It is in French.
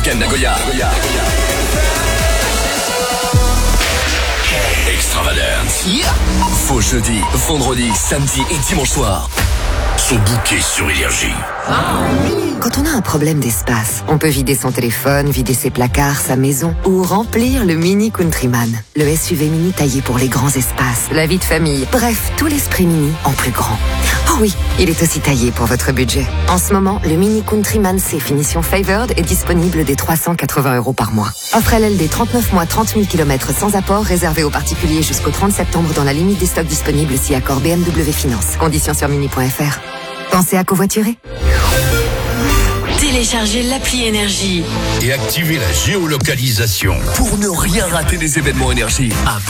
Ken Nagoya. Extravagance. Faux jeudi, vendredi, samedi et dimanche soir. Sont bookés sur Énergie. Quand on a un problème d'espace, on peut vider son téléphone, vider ses placards, sa maison ou remplir le Mini Countryman. Le SUV mini taillé pour les grands espaces, la vie de famille. Bref, tout l'esprit mini en plus grand. Oh oui, il est aussi taillé pour votre budget. En ce moment, le Mini Countryman C finition Favored est disponible dès 380 € par mois. Offre LLD 39 mois, 30 000 km sans apport, réservé aux particuliers jusqu'au 30 septembre dans la limite des stocks disponibles si accord BMW Finance. Conditions sur mini.fr. Pensez à covoiturer. Téléchargez l'appli Énergie Et activez la géolocalisation pour ne rien rater des événements Énergie. À